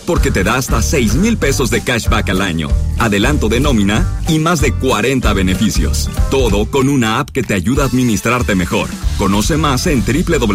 porque te da hasta 6,000 pesos de cashback al año, adelanto de nómina y más de 40 beneficios. Todo con una app que te ayuda a administrarte mejor. Conoce más en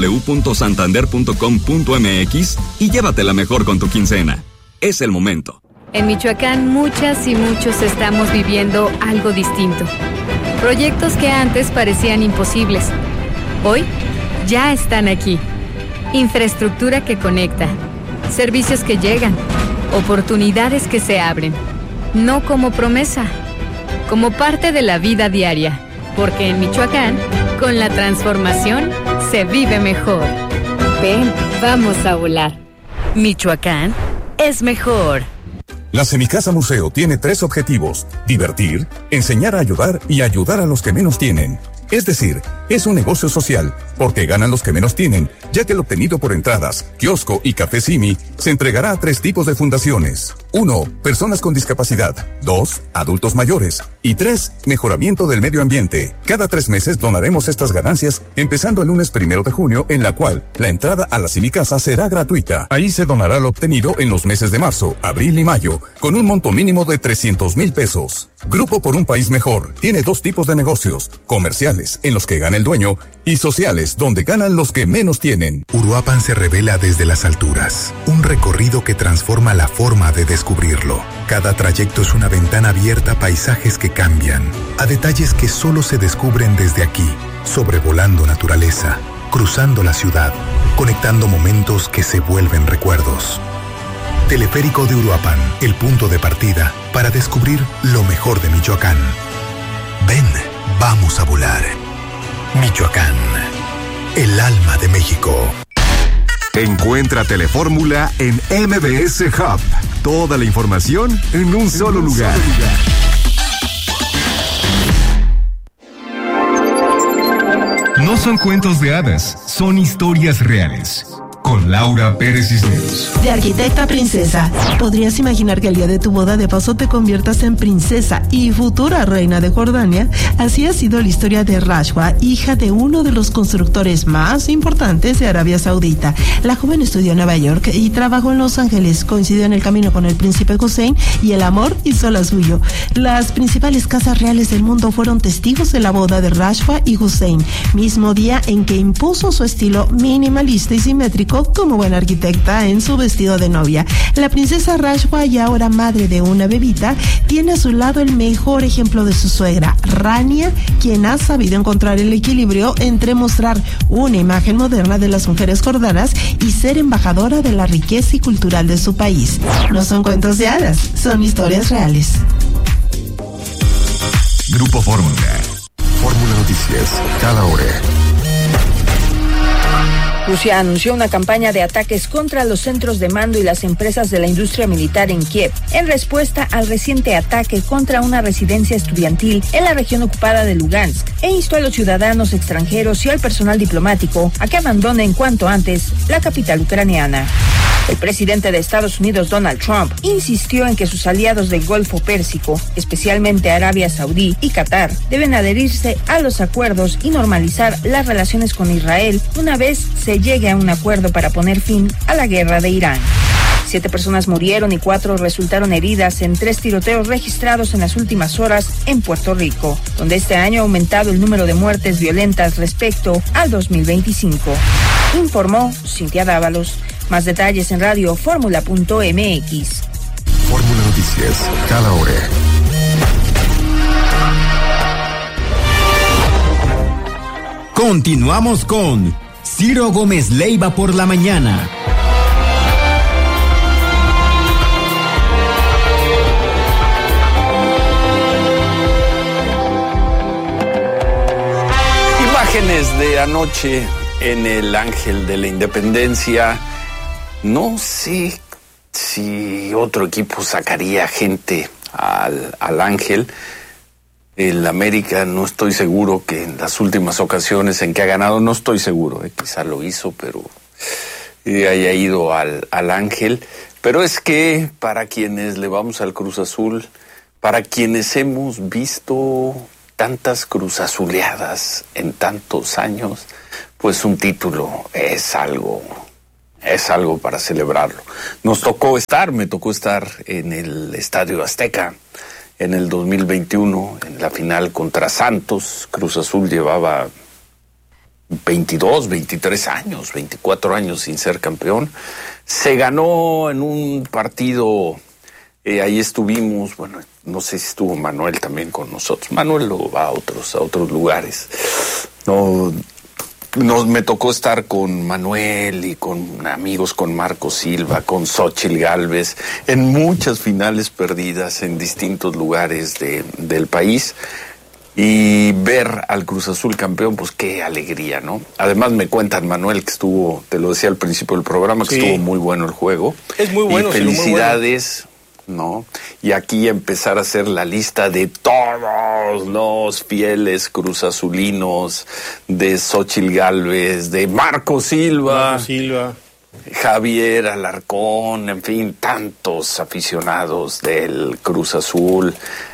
www.santander.com.mx y llévatela mejor con tu quincena. Es el momento. En Michoacán, muchas y muchos estamos viviendo algo distinto. Proyectos que antes parecían imposibles, hoy ya están aquí. Infraestructura que conecta, servicios que llegan, oportunidades que se abren. No como promesa, como parte de la vida diaria. Porque en Michoacán, con la transformación, se vive mejor. Ven, vamos a volar. Michoacán es mejor. La Semicasa Museo tiene 3 objetivos: divertir, enseñar a ayudar y ayudar a los que menos tienen. Es decir, es un negocio social, porque ganan los que menos tienen, ya que el obtenido por entradas, kiosco y café Simi se entregará a 3 tipos de fundaciones. 1. Personas con discapacidad. 2. Adultos mayores. Y 3. Mejoramiento del medio ambiente. Cada 3 meses donaremos estas ganancias, empezando el lunes 1 de junio, en la cual la entrada a la Semicasa será gratuita. Ahí se donará lo obtenido en los meses de marzo, abril y mayo, con un monto mínimo de 300,000 pesos. Grupo por un País Mejor tiene 2 tipos de negocios: comerciales, en los que gana el dueño, y sociales, donde ganan los que menos tienen. Uruapan se revela desde las alturas, un recorrido que transforma la forma de descubrirlo. Cada trayecto es una ventana abierta a paisajes que cambian, a detalles que solo se descubren desde aquí, sobrevolando naturaleza, cruzando la ciudad, conectando momentos que se vuelven recuerdos. Teleférico de Uruapan, el punto de partida para descubrir lo mejor de Michoacán. Ven, vamos a volar. Michoacán, el alma de México. Encuentra Telefórmula en MBS Hub. Toda la información en un solo lugar. No son cuentos de hadas, son historias reales. Con Laura Pérez Cisneros. De arquitecta a princesa. ¿Podrías imaginar que el día de tu boda de paso te conviertas en princesa y futura reina de Jordania? Así ha sido la historia de Rashwa, hija de uno de los constructores más importantes de Arabia Saudita. La joven estudió en Nueva York y trabajó en Los Ángeles. Coincidió en el camino con el príncipe Hussein y el amor hizo lo suyo. Las principales casas reales del mundo fueron testigos de la boda de Rashwa y Hussein, mismo día en que impuso su estilo minimalista y simétrico como buena arquitecta en su vestido de novia. La princesa Rashwa, y ahora madre de una bebita, tiene a su lado el mejor ejemplo de su suegra, Rania, quien ha sabido encontrar el equilibrio entre mostrar una imagen moderna de las mujeres jordanas y ser embajadora de la riqueza y cultural de su país. No son cuentos de hadas, son historias reales. Grupo Fórmula. Fórmula Noticias, cada hora. Rusia anunció una campaña de ataques contra los centros de mando y las empresas de la industria militar en Kiev, en respuesta al reciente ataque contra una residencia estudiantil en la región ocupada de Lugansk, e instó a los ciudadanos extranjeros y al personal diplomático a que abandonen cuanto antes la capital ucraniana. El presidente de Estados Unidos, Donald Trump, insistió en que sus aliados del Golfo Pérsico, especialmente Arabia Saudí y Qatar, deben adherirse a los acuerdos y normalizar las relaciones con Israel una vez se llegue a un acuerdo para poner fin a la guerra de Irán. 7 personas murieron y 4 resultaron heridas en 3 tiroteos registrados en las últimas horas en Puerto Rico, donde este año ha aumentado el número de muertes violentas respecto al 2025. Informó Cintia Dávalos. Más detalles en radioformula.mx. Fórmula Noticias, cada hora. Continuamos con Ciro Gómez Leiva por la mañana. Imágenes de anoche en el Ángel de la Independencia. No sé si otro equipo sacaría gente al Ángel. El América no estoy seguro que en las últimas ocasiones en que ha ganado, no estoy seguro, quizá lo hizo, pero haya ido al Ángel. Pero es que para quienes le vamos al Cruz Azul, para quienes hemos visto tantas cruzazuleadas en tantos años, pues un título es algo es algo para celebrarlo. Me tocó estar en el Estadio Azteca en el 2021, en la final contra Santos. Cruz Azul llevaba 22, 23 años, 24 años sin ser campeón. Se ganó en un partido, ahí estuvimos, bueno, no sé si estuvo Manuel también con nosotros. Manuel lo va a otros lugares. Me tocó estar con Manuel y con amigos, con Marco Silva, con Xóchitl Gálvez, en muchas finales perdidas en distintos lugares del país. Y ver al Cruz Azul campeón, pues qué alegría, ¿no? Además me cuentan, Manuel, que estuvo, te lo decía al principio del programa, que estuvo muy bueno el juego. Es muy bueno. Y felicidades, ¿no? Y aquí empezar a hacer la lista de todos los fieles cruzazulinos, de Xóchitl Gálvez, de Marco Silva. Javier Alarcón, en fin, tantos aficionados del Cruz Azul.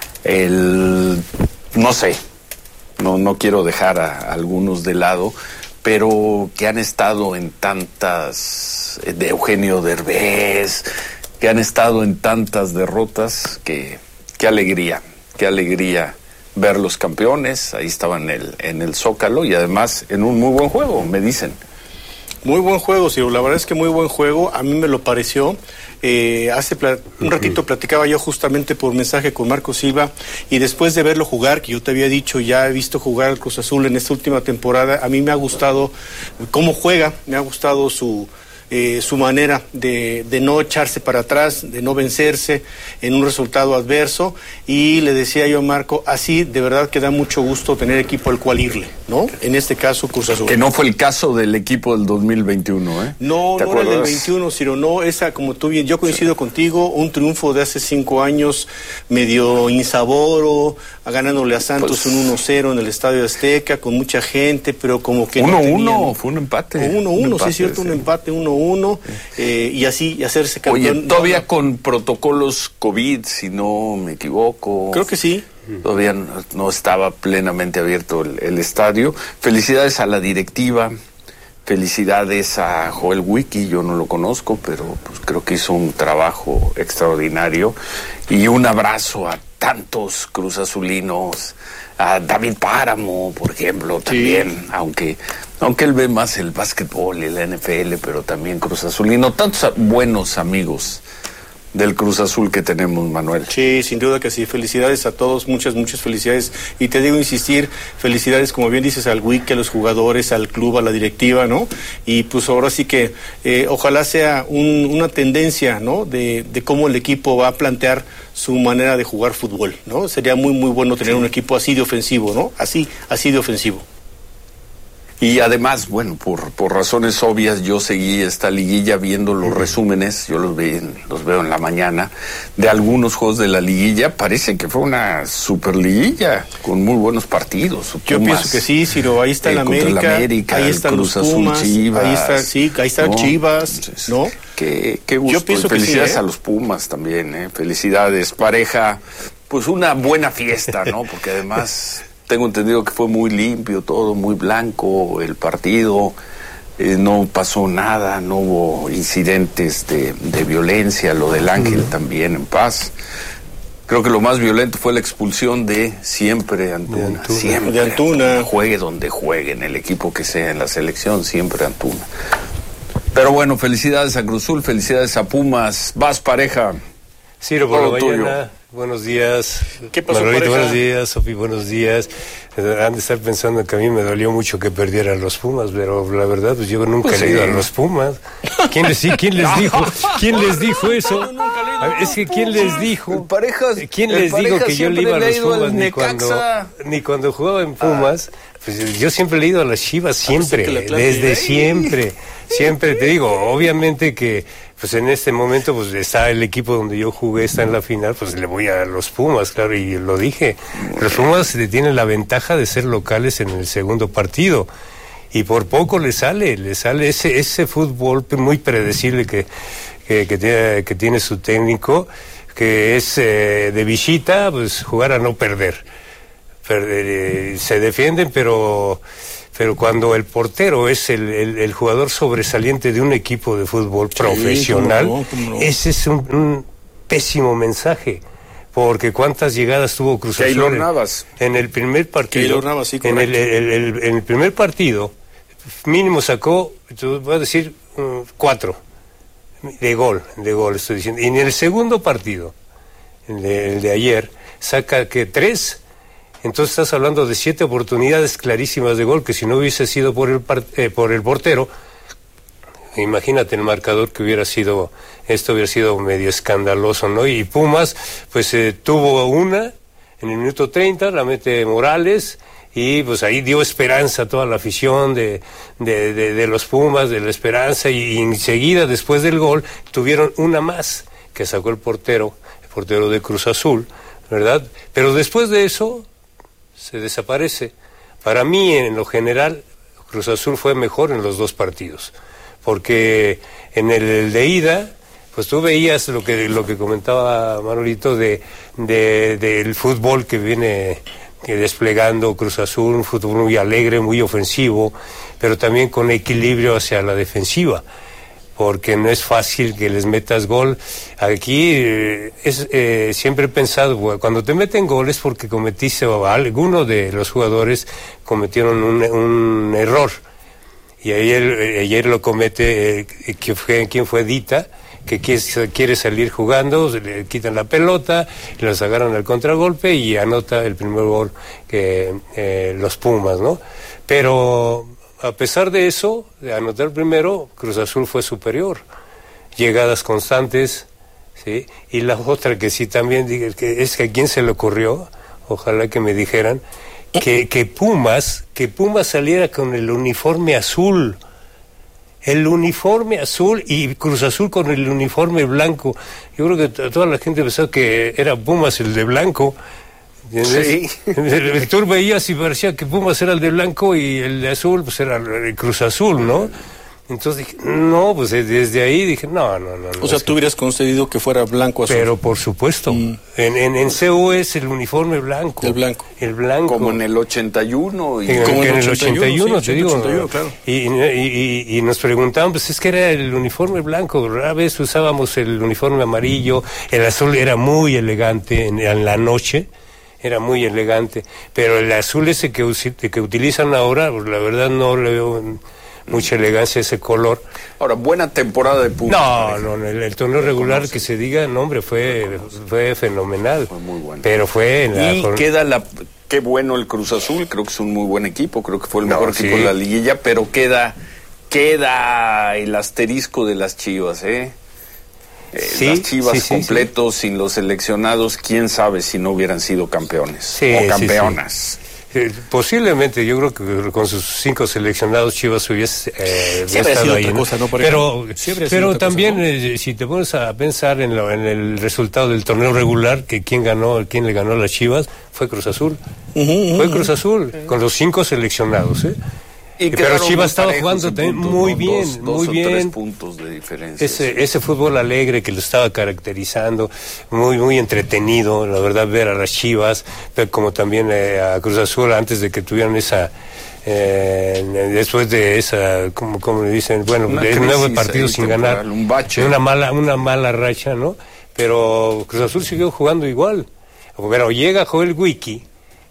No sé, no quiero dejar a algunos de lado, pero que han estado en tantas, de Eugenio Derbez, que han estado en tantas derrotas, qué alegría ver los campeones. Ahí estaban en el Zócalo y además en un muy buen juego, me dicen. Muy buen juego, Ciro, la verdad es que muy buen juego, a mí me lo pareció. Hace un ratito platicaba yo justamente por mensaje con Marco Silva, y después de verlo jugar, que yo te había dicho, ya he visto jugar al Cruz Azul en esta última temporada, a mí me ha gustado cómo juega, me ha gustado su manera de no echarse para atrás, de no vencerse en un resultado adverso, y le decía yo a Marco, así de verdad que da mucho gusto tener equipo al cual irle, ¿no? En este caso Cruz Azul. Que no fue el caso del equipo del 2021, ¿eh? No era el del 21, Ciro, no, esa, como tú bien, yo coincido contigo, un triunfo de hace 5 años, medio insaboro, ganándole a Santos un 1-0 en el Estadio Azteca, con mucha gente, pero como que 1-1, fue un empate. 1-1, sí es cierto, un empate, 1-1, y así hacerse campeón. Oye, todavía con protocolos COVID, si no me equivoco. Creo que sí. Todavía no estaba plenamente abierto el estadio. Felicidades a la directiva, felicidades a Joel Wiki, yo no lo conozco, pero pues creo que hizo un trabajo extraordinario. Y un abrazo a tantos cruzazulinos, a David Páramo, por ejemplo, también, aunque él ve más el básquetbol y la NFL, pero también cruzazulino, tantos buenos amigos del Cruz Azul que tenemos, Manuel. Sí, sin duda que sí. Felicidades a todos, muchas felicidades. Y te digo, insistir, felicidades, como bien dices, al Wiki, a los jugadores, al club, a la directiva, ¿no? Y pues ahora sí que ojalá sea una tendencia, ¿no? De cómo el equipo va a plantear su manera de jugar fútbol, ¿no? Sería muy bueno tener un equipo así de ofensivo, ¿no? Así de ofensivo. Y además, bueno, por razones obvias, yo seguí esta liguilla viendo los resúmenes, yo los veo en la mañana, de algunos juegos de la liguilla. Parece que fue una super liguilla, con muy buenos partidos. Pumas, yo pienso que sí, Ciro, ahí está el América, ahí están los Pumas, Chivas, ahí está Chivas, ¿no? Qué gusto, yo pienso felicidades que sí, a los Pumas también, felicidades, pareja, pues una buena fiesta, ¿no? Porque además tengo entendido que fue muy limpio todo, muy blanco el partido, no pasó nada, no hubo incidentes de violencia, lo del Ángel también en paz. Creo que lo más violento fue la expulsión de siempre Antuna. Siempre de Antuna. Juegue donde juegue, en el equipo que sea, en la selección, siempre Antuna. Pero bueno, felicidades a Cruz Azul, felicidades a Pumas. Vas, pareja. Ciro, por la mañana. Buenos días. ¿Qué pasó, Manolito, pareja? buenos días, Sofi, buenos días. Han de estar pensando que a mí me dolió mucho que perdieran los Pumas, pero la verdad, pues yo nunca he leído a los Pumas. ¿Quién les dijo eso? Es que ¿quién les dijo? ¿Quién les dijo que yo le iba a los Pumas ni cuando jugaba en Pumas? Pues yo siempre he leído a las Chivas, siempre, desde siempre. Siempre te digo, obviamente que pues en este momento pues está el equipo donde yo jugué, está en la final, pues le voy a los Pumas, claro, y lo dije. Los Pumas tienen la ventaja de ser locales en el segundo partido y por poco le sale ese fútbol muy predecible que tiene su técnico, que es de visita, pues jugar a no perder. Se defienden, pero pero cuando el portero es el jugador sobresaliente de un equipo de fútbol profesional, cómo no. ese es un pésimo mensaje. Porque cuántas llegadas tuvo Cruz Azul en el primer partido. Navas, sí, en el primer partido mínimo sacó, voy a decir, 4 de gol estoy diciendo. Y en el segundo partido, el de ayer, saca que 3. Entonces estás hablando de 7 oportunidades clarísimas de gol, que si no hubiese sido por el portero, imagínate el marcador que hubiera sido, esto hubiera sido medio escandaloso, ¿no? Y Pumas, pues tuvo una, en el minuto 30, la mete Morales, y pues ahí dio esperanza a toda la afición de los Pumas, de la esperanza, y enseguida, después del gol, tuvieron una más, que sacó el portero de Cruz Azul, ¿verdad? Pero después de eso, se desaparece. Para mí, en lo general, Cruz Azul fue mejor en los 2 partidos. Porque en el de ida, pues tú veías lo que comentaba Manolito del fútbol que viene desplegando Cruz Azul, un fútbol muy alegre, muy ofensivo, pero también con equilibrio hacia la defensiva, porque no es fácil que les metas gol. Aquí siempre he pensado, cuando te meten gol es porque cometiste, o alguno de los jugadores cometieron un error. Y ayer lo comete, ¿quién fue Dita? Que quiere salir jugando, le quitan la pelota, los agarran al contragolpe y anota el primer gol que los Pumas, ¿no? Pero a pesar de eso, de anotar primero, Cruz Azul fue superior. Llegadas constantes, ¿sí? Y la otra que sí también, es que a quién se le ocurrió, ojalá que me dijeran, que Pumas saliera con el uniforme azul. El uniforme azul y Cruz Azul con el uniforme blanco. Yo creo que toda la gente pensaba que era Pumas el de blanco. ¿Entiendes? Sí. Tú veías y parecía que Pumas era el de blanco y el de azul pues era el Cruz Azul, ¿no? Entonces dije, no, pues desde ahí dije, no. O sea, tú hubieras concedido que fuera blanco azul. Pero por supuesto, en CU es el uniforme blanco. El blanco. El blanco. Como en el 81. Como en el 81, sí, te digo. 81, claro. Y nos preguntaban, pues es que era el uniforme blanco. A veces usábamos el uniforme amarillo, el azul era muy elegante en la noche. Era muy elegante. Pero el azul ese que utilizan ahora, pues la verdad no le veo mucha elegancia ese color. Ahora, buena temporada de Pumas. No, el torneo regular que se diga, no hombre, fue fenomenal. Fue muy bueno. Pero fue en la... Y qué bueno el Cruz Azul, creo que es un muy buen equipo, creo que fue el mejor equipo de la liguilla, pero queda el asterisco de las Chivas, las Chivas completos, sin los seleccionados, quién sabe si no hubieran sido campeones o campeonas. Posiblemente, yo creo que con sus 5 seleccionados Chivas hubiese estado ahí, cosa, ¿no? Pero también si te pones a pensar en el resultado del torneo regular, que quién le ganó a las Chivas, fue Cruz Azul. Fue Cruz Azul, con los 5 seleccionados, pero Chivas estaba jugando también muy bien, muy bien. 3 puntos de diferencia. Ese fútbol alegre que lo estaba caracterizando, muy entretenido, la verdad, ver a las Chivas, pero como también a Cruz Azul antes de que tuvieran esa, después de esa, como le dicen, bueno, de 9 partidos sin ganar, un bache, una mala racha, ¿no? Pero Cruz Azul siguió jugando igual. Pero llega Joel Wiki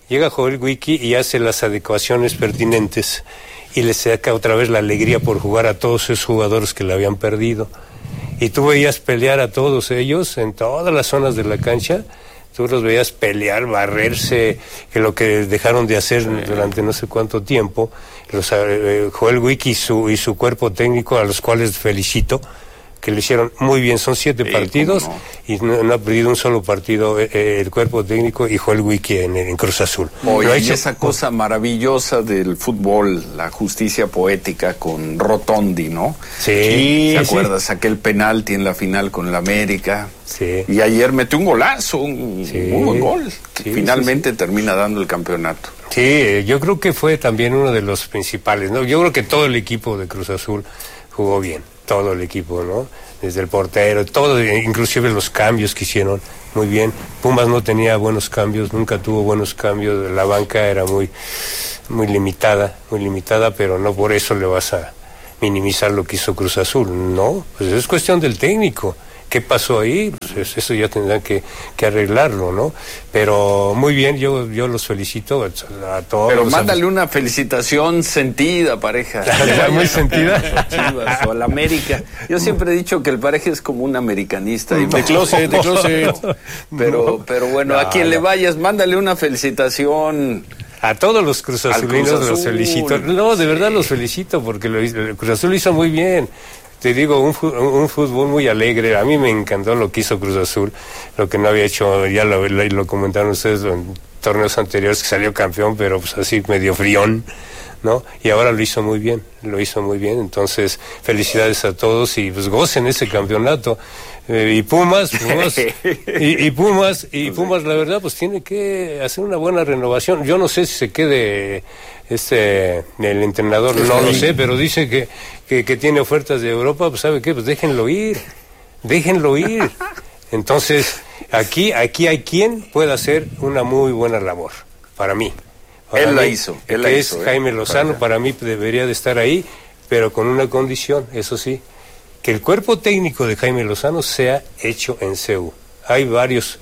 y hace las adecuaciones pertinentes y le saca otra vez la alegría por jugar a todos esos jugadores que le habían perdido. Y tú veías pelear a todos ellos en todas las zonas de la cancha, tú los veías pelear, barrerse, que lo que dejaron de hacer durante no sé cuánto tiempo. Joel Wiki y su cuerpo técnico, a los cuales felicito, que lo hicieron muy bien. Son 7 partidos y no ha perdido un solo partido el cuerpo técnico y Joel Wiki en Cruz Azul. Oye, y esa cosa maravillosa del fútbol, la justicia poética con Rotondi, ¿no? Sí. ¿Te acuerdas? Aquel penalti en la final con el América. Sí. Y ayer metió un golazo, un muy buen gol, que finalmente termina dando el campeonato. Sí, yo creo que fue también uno de los principales, ¿no? Yo creo que todo el equipo de Cruz Azul jugó bien. Todo el equipo, ¿no? desde el portero, todo, inclusive los cambios que hicieron, muy bien. Pumas no tenía buenos cambios, nunca tuvo buenos cambios, la banca era muy limitada, pero no por eso le vas a minimizar lo que hizo Cruz Azul, no, pues es cuestión del técnico. ¿Qué pasó ahí? Pues eso ya tendrán que arreglarlo, ¿no? Pero muy bien, yo los felicito a todos. Pero mándale una felicitación sentida, Pareja. Muy sentida. A Chivas o a la América. Yo siempre he dicho que el Pareja es como un americanista. Y de closet. Pero bueno, a quien le vayas, mándale una felicitación. A todos los Cruz Azulinos los felicito. No, de verdad los felicito porque el Cruz Azul hizo muy bien. Te digo, un fútbol muy alegre. A mí me encantó lo que hizo Cruz Azul, lo que no había hecho, ya lo comentaron ustedes en torneos anteriores, que salió campeón, pero pues así medio frión, ¿no? Y ahora lo hizo muy bien. Entonces, felicidades a todos y pues gocen ese campeonato. Y Pumas, la verdad, pues tiene que hacer una buena renovación. Yo no sé si se quede el entrenador, no lo sé, pero dice que tiene ofertas de Europa, pues ¿sabe qué? Pues déjenlo ir. Entonces, aquí hay quien pueda hacer una muy buena labor, para mí. Él la hizo. Jaime Lozano, para mí debería de estar ahí, pero con una condición, eso sí, que el cuerpo técnico de Jaime Lozano sea hecho en CEU. Hay varios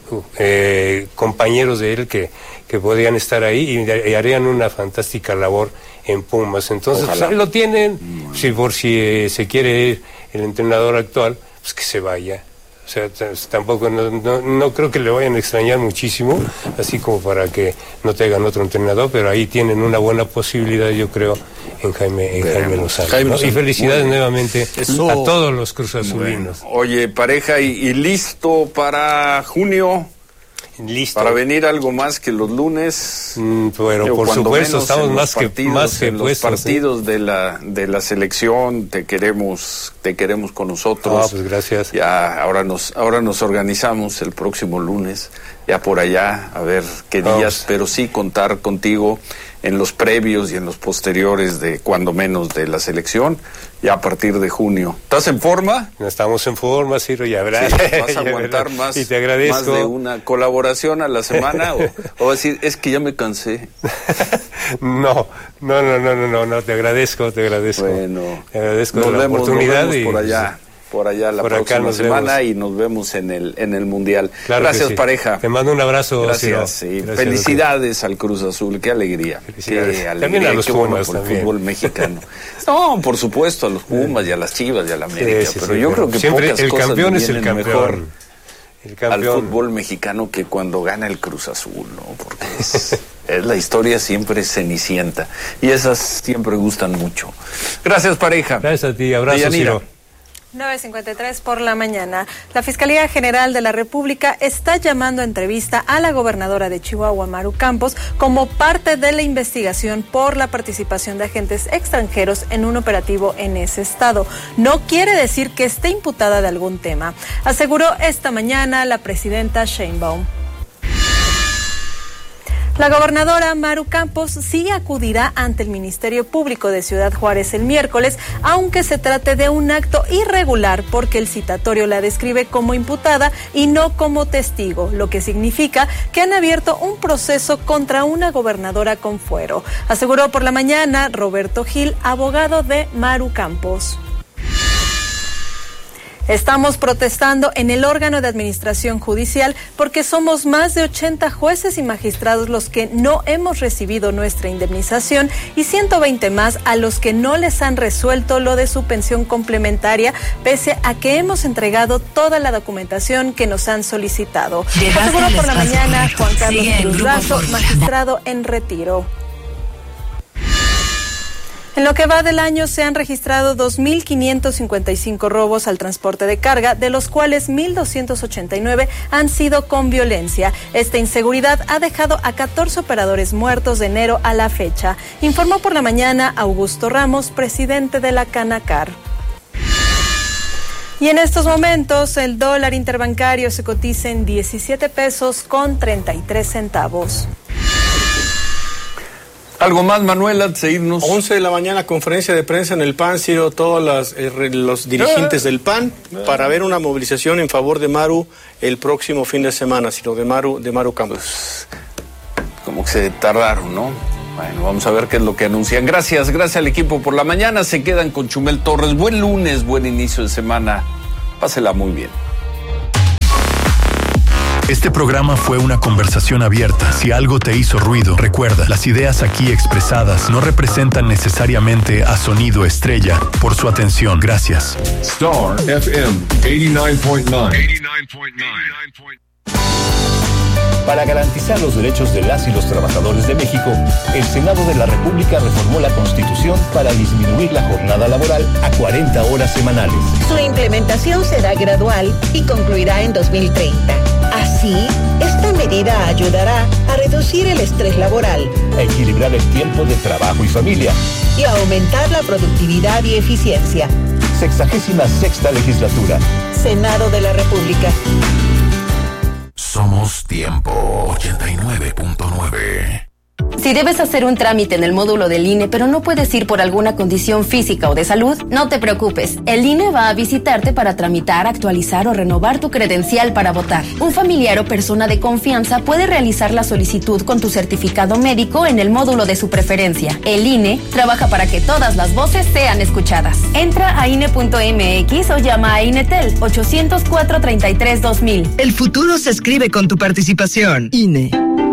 compañeros de él que podrían estar ahí y harían una fantástica labor en Pumas. Entonces, pues, ahí lo tienen. Por si se quiere ir el entrenador actual, pues que se vaya. O sea, tampoco, no creo que le vayan a extrañar muchísimo, así como para que no tengan otro entrenador, pero ahí tienen una buena posibilidad, yo creo, en Jaime Lozano. ¿No? Y felicidades nuevamente a todos los cruzazulinos. Bueno, oye, Pareja, ¿y listo para junio? Listo. Para venir algo más que los lunes. Pero por supuesto, estamos más que en los partidos de la selección. Te queremos con nosotros. Pues gracias. Ya ahora nos organizamos el próximo lunes, ya por allá, a ver qué días, pero sí contar contigo en los previos y en los posteriores de cuando menos de la selección, ya a partir de junio. ¿Estás en forma? Estamos en forma, Ciro, ya verás. Sí, ¿vas a aguantar más, y te agradezco. Más de una colaboración a la semana? o decir, es que ya me cansé. No, te agradezco. Bueno, te agradezco nos la vemos, oportunidad. Nos vemos por allá la próxima semana y nos vemos en el Mundial. Claro. Gracias, sí. Pareja. Te mando un abrazo. Gracias, sí. Gracias, felicidades al Cruz Azul, qué alegría. Qué alegría. También a los Pumas, por el fútbol mexicano. No, por supuesto, a los Pumas y a las Chivas y a la América, pero yo creo que siempre pocas el cosas campeón es el campeón. Mejor al fútbol mexicano que cuando gana el Cruz Azul, ¿no? Porque es la historia siempre cenicienta y esas siempre gustan mucho. Gracias, Pareja. Gracias a ti, abrazo, Ciro. 9:53 por la mañana. La Fiscalía General de la República está llamando a entrevista a la gobernadora de Chihuahua, Maru Campos, como parte de la investigación por la participación de agentes extranjeros en un operativo en ese estado. No quiere decir que esté imputada de algún tema, aseguró esta mañana la presidenta Sheinbaum. La gobernadora Maru Campos sí acudirá ante el Ministerio Público de Ciudad Juárez el miércoles, aunque se trate de un acto irregular porque el citatorio la describe como imputada y no como testigo, lo que significa que han abierto un proceso contra una gobernadora con fuero, aseguró por la mañana Roberto Gil, abogado de Maru Campos. Estamos protestando en el órgano de administración judicial porque somos más de 80 jueces y magistrados los que no hemos recibido nuestra indemnización y 120 más a los que no les han resuelto lo de su pensión complementaria, pese a que hemos entregado toda la documentación que nos han solicitado. Aseguró por la mañana Juan Carlos Cruz Lazo, magistrado en retiro. En lo que va del año se han registrado 2.555 robos al transporte de carga, de los cuales 1.289 han sido con violencia. Esta inseguridad ha dejado a 14 operadores muertos de enero a la fecha, informó por la mañana Augusto Ramos, presidente de la Canacar. Y en estos momentos el dólar interbancario se cotiza en 17 pesos con 33 centavos. ¿Algo más, Manuel, antes de irnos? 11 de la mañana, conferencia de prensa en el PAN, Ciro, todos los dirigentes del PAN, para ver una movilización en favor de Maru el próximo fin de semana, Ciro, de Maru Campos. Pues, como que se tardaron, ¿no? Bueno, vamos a ver qué es lo que anuncian. Gracias al equipo por la mañana. Se quedan con Chumel Torres. Buen lunes, buen inicio de semana. Pásela muy bien. Este programa fue una conversación abierta. Si algo te hizo ruido, recuerda, las ideas aquí expresadas no representan necesariamente a Sonido Estrella. Por su atención, gracias. Star FM 89.9. Para garantizar los derechos de las y los trabajadores de México, el Senado de la República reformó la Constitución para disminuir la jornada laboral a 40 horas semanales. Su implementación será gradual y concluirá en 2030. Así, esta medida ayudará a reducir el estrés laboral, a equilibrar el tiempo de trabajo y familia y a aumentar la productividad y eficiencia. 66ª legislatura. Senado de la República. Somos Tiempo 89.9. Si debes hacer un trámite en el módulo del INE, pero no puedes ir por alguna condición física o de salud, no te preocupes. El INE va a visitarte para tramitar, actualizar o renovar tu credencial para votar. Un familiar o persona de confianza puede realizar la solicitud con tu certificado médico en el módulo de su preferencia. El INE trabaja para que todas las voces sean escuchadas. Entra a INE.mx o llama a INETEL 804-33-2000. El futuro se escribe con tu participación. INE.